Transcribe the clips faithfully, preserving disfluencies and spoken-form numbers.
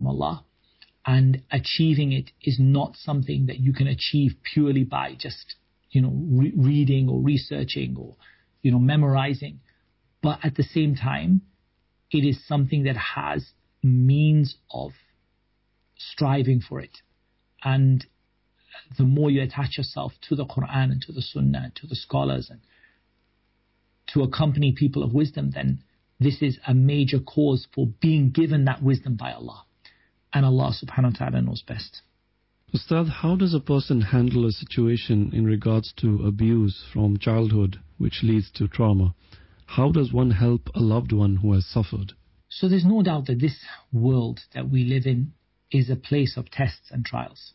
from Allah. And achieving it is not something that you can achieve purely by just, you know, re- reading or researching or, you know, memorizing. But at the same time, it is something that has means of striving for it. And the more you attach yourself to the Quran and to the Sunnah and to the scholars and to accompany people of wisdom, then this is a major cause for being given that wisdom by Allah. And Allah subhanahu wa ta'ala knows best. Ustad, how does a person handle a situation in regards to abuse from childhood which leads to trauma? How does one help a loved one who has suffered? So there's no doubt that this world that we live in is a place of tests and trials.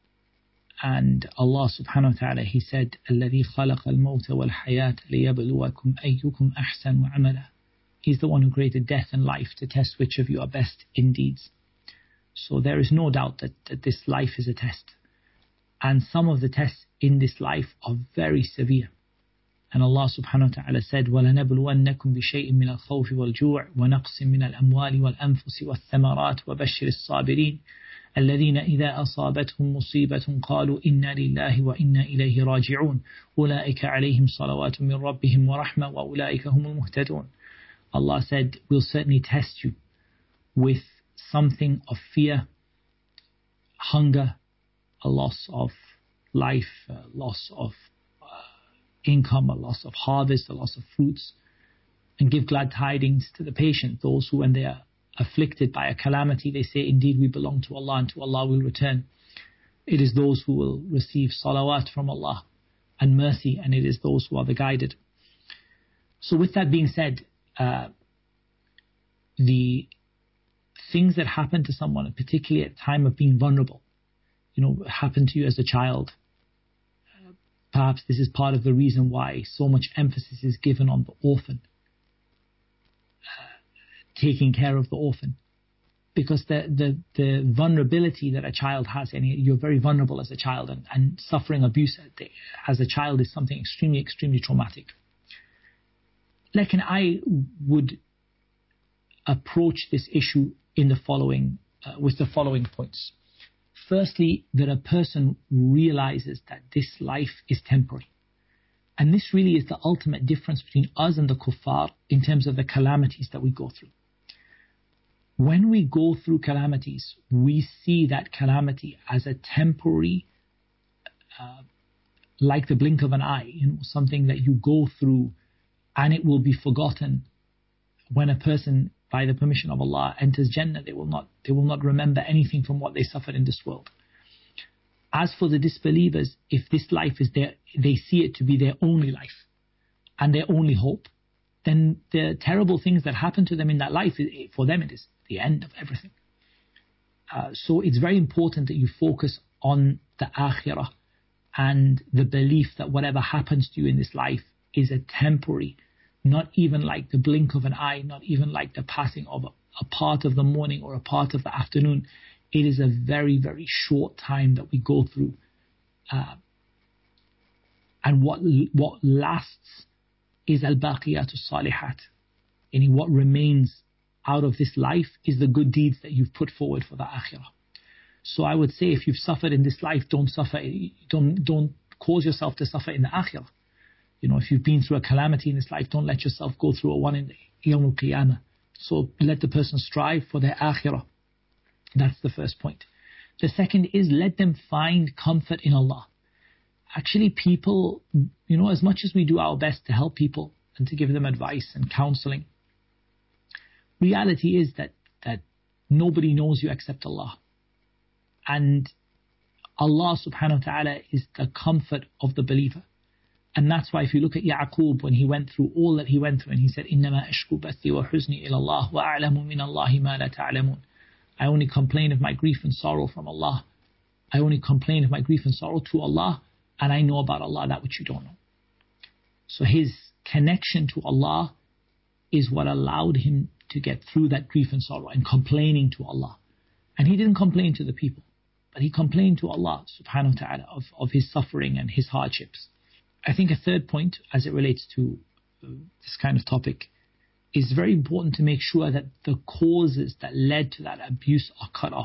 And Allah subhanahu wa ta'ala, He said, الَّذِي خَلَقَ الْمَوْتَ وَالْحَيَاةَ لِيَبْلُوَكُمْ أَيُّكُمْ أَحْسَنُ عَمَلًا. He's the one who created death and life to test which of you are best in deeds. So there is no doubt that, that this life is a test. And some of the tests in this life are very severe. And Allah subhanahu wa ta'ala said, وَلَنَبْلُوَنَّكُمْ بِشَيْءٍ مِّنَ الْخَوْفِ وَالْجُوعِ وَنَقْصٍ مِّنَ الْأَمْوَالِ وَالْأَنفُسِ وَالثَّمَرَاتِ وَبَشِّرِ الصَّابِرِينَ الَّذِينَ إِذَا أَصَابَتْهُمْ مُصِيبَةٌ قَالُوا إِنَّا لِلَّهِ وَإِنَّا إِلَيْهِ رَاجِعُونَ أُولَٰئِكَ عَلَيْهِمْ صَلَوَاتٌ مِّن رَّبِّهِمْ وَرَحْمَةٌ وَأُولَٰئِكَ هُمُ الْمُهْتَدُونَ. Allah said, we'll certainly test you with something of fear, hunger, a loss of life, a loss of uh, income, a loss of harvest, a loss of fruits, and give glad tidings to the patient, those who when they are afflicted by a calamity, they say, indeed we belong to Allah and to Allah will return. It is those who will receive salawat from Allah and mercy, and it is those who are the guided. So with that being said, uh, the things that happen to someone, particularly at time of being vulnerable, you know, happened to you as a child. Uh, perhaps this is part of the reason why so much emphasis is given on the orphan, uh, taking care of the orphan, because the, the the vulnerability that a child has, and you're very vulnerable as a child, and, and suffering abuse as a child is something extremely, extremely traumatic. Like, and I would approach this issue in the following, uh, with the following points. Firstly, that a person realizes that this life is temporary. And this really is the ultimate difference between us and the kuffar in terms of the calamities that we go through. When we go through calamities, we see that calamity as a temporary, uh, like the blink of an eye, you know, something that you go through and it will be forgotten. When a person, by the permission of Allah, enters Jannah, they will not they will not remember anything from what they suffered in this world. As for the disbelievers, if this life is their, they see it to be their only life and their only hope, then the terrible things that happen to them in that life, for them it is the end of everything. Uh, so it's very important that you focus on the akhirah and the belief that whatever happens to you in this life is a temporary, not even like the blink of an eye, not even like the passing of a, a part of the morning or a part of the afternoon. It is a very, very short time that we go through. Uh, and what what lasts is al-baqiyatu salihat. And what remains out of this life is the good deeds that you've put forward for the akhirah. So I would say, if you've suffered in this life, don't suffer, don't, don't cause yourself to suffer in the akhirah. You know, if you've been through a calamity in this life, don't let yourself go through a one in Yawm al-Qiyamah. So let the person strive for their akhirah. That's the first point. The second is, let them find comfort in Allah. Actually, people, you know, as much as we do our best to help people and to give them advice and counseling, reality is that, that nobody knows you except Allah. And Allah subhanahu wa ta'ala is the comfort of the believer. And that's why if you look at Ya'qub, when he went through all that he went through, and he said, إِنَّمَا أَشْكُو بَثِّي وَحُزْنِي إِلَى اللَّهِ وَأَعْلَمُ مِنَ اللَّهِ مَا لَا تَعْلَمُونَ. I only complain of my grief and sorrow from Allah. I only complain of my grief and sorrow to Allah, and I know about Allah that which you don't know. So his connection to Allah is what allowed him to get through that grief and sorrow and complaining to Allah. And he didn't complain to the people, but he complained to Allah subhanahu wa ta'ala of, of his suffering and his hardships. I think a third point as it relates to uh, this kind of topic is very important to make sure that the causes that led to that abuse are cut off.